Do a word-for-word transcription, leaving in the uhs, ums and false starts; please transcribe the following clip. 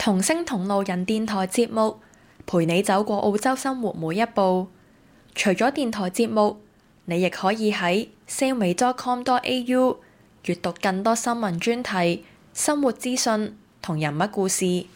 同聲同路人電台節目，陪你走過澳洲生活每一步。除咗電台節目，你亦可以喺 salme dot com dot a u 閱讀更多新聞專題、生活資訊同人物故事。